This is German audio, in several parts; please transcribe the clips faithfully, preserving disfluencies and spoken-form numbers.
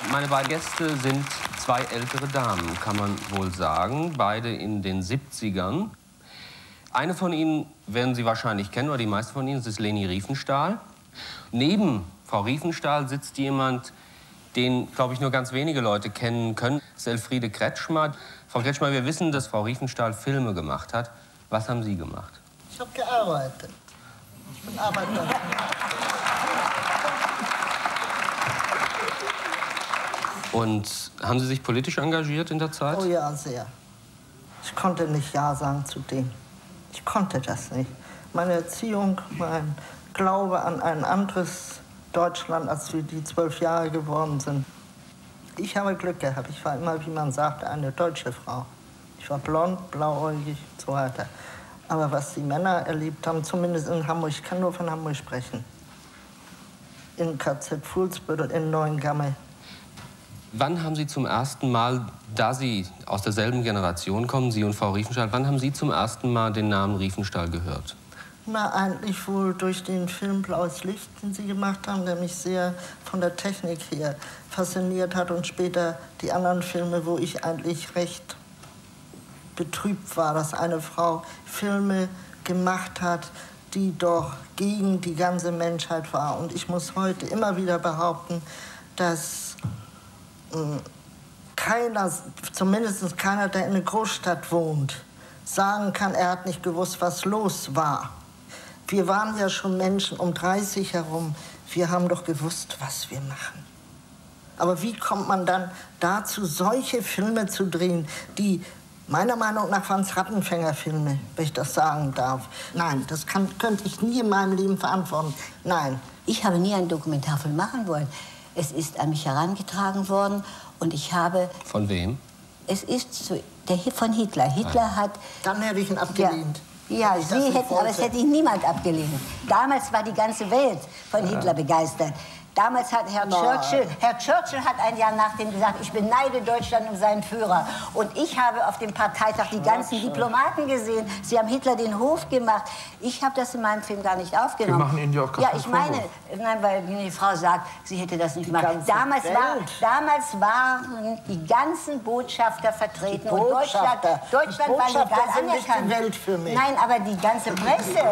Meine beiden Gäste sind zwei ältere Damen, kann man wohl sagen. Beide in den siebzigern. Eine von ihnen werden Sie wahrscheinlich kennen, oder die meisten von Ihnen, das ist Leni Riefenstahl. Neben Frau Riefenstahl sitzt jemand, den, glaube ich, nur ganz wenige Leute kennen können. Das ist Elfriede Kretschmer. Frau Kretschmer, wir wissen, dass Frau Riefenstahl Filme gemacht hat. Was haben Sie gemacht? Ich habe gearbeitet. Ich bin Arbeiter. Und haben Sie sich politisch engagiert in der Zeit? Oh ja, sehr. Ich konnte nicht Ja sagen zu dem. Ich konnte das nicht. Meine Erziehung, mein Glaube an ein anderes Deutschland, als wir die zwölf Jahre geworden sind. Ich habe Glück gehabt. Ich war immer, wie man sagt, eine deutsche Frau. Ich war blond, blauäugig und so weiter. Aber was die Männer erlebt haben, zumindest in Hamburg, ich kann nur von Hamburg sprechen, in K Z Fuhlsbüttel, in Neuengamme. Wann haben Sie zum ersten Mal, da Sie aus derselben Generation kommen, Sie und Frau Riefenstahl, wann haben Sie zum ersten Mal den Namen Riefenstahl gehört? Na, eigentlich wohl durch den Film Blaues Licht, den Sie gemacht haben, der mich sehr von der Technik her fasziniert hat. Und später die anderen Filme, wo ich eigentlich recht betrübt war, dass eine Frau Filme gemacht hat, die doch gegen die ganze Menschheit war. Und ich muss heute immer wieder behaupten, dass keiner, zumindest keiner, der in einer Großstadt wohnt, sagen kann, er hat nicht gewusst, was los war. Wir waren ja schon Menschen um dreißig herum. Wir haben doch gewusst, was wir machen. Aber wie kommt man dann dazu, solche Filme zu drehen, die meiner Meinung nach waren es Rattenfängerfilme, wenn ich das sagen darf. Nein, das kann, könnte ich nie in meinem Leben verantworten. Nein. Ich habe nie einen Dokumentarfilm machen wollen. Es ist an mich herangetragen worden und ich habe... Von wem? Es ist zu, der, von Hitler. Hitler ah. hat... Dann hätte ich ihn abgelehnt. Ja, ja Sie hätten, aber es hätte ihn niemand abgelehnt. Damals war die ganze Welt von Hitler ja. begeistert. Damals hat Herr Churchill, Herr Churchill hat ein Jahr nach dem gesagt, ich beneide Deutschland um seinen Führer. Und ich habe auf dem Parteitag die ganzen Diplomaten gesehen. Sie haben Hitler den Hof gemacht. Ich habe das in meinem Film gar nicht aufgenommen. Wir machen Ihnen ja auch gar Ja, ich meine, nein, weil die Frau sagt, sie hätte das nicht gemacht. Damals, war, damals waren die ganzen Botschafter vertreten. Die Botschafter. Und Deutschland, Deutschland war legal anerkannt. Die Welt für mich. Nein, aber die ganze Presse.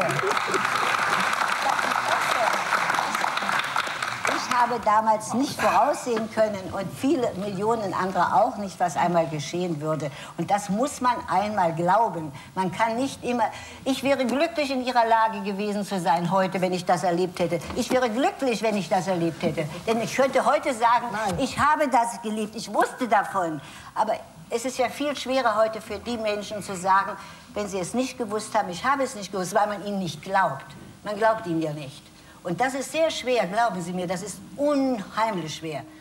Ich habe damals nicht voraussehen können und viele Millionen andere auch nicht, was einmal geschehen würde. Und das muss man einmal glauben. Man kann nicht immer... Ich wäre glücklich, in Ihrer Lage gewesen zu sein heute, wenn ich das erlebt hätte. Ich wäre glücklich, wenn ich das erlebt hätte. Denn ich könnte heute sagen, Nein. ich habe das gelebt, ich wusste davon. Aber es ist ja viel schwerer heute für die Menschen zu sagen, wenn sie es nicht gewusst haben, ich habe es nicht gewusst, weil man ihnen nicht glaubt. Man glaubt ihnen ja nicht. Und das ist sehr schwer, glauben Sie mir, das ist unheimlich schwer.